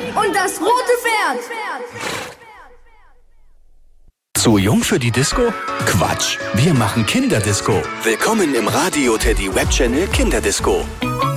und das rote Pferd. Zu jung für die Disco? Quatsch, wir machen Kinderdisco. Willkommen im Radio Teddy Webchannel Kinderdisco.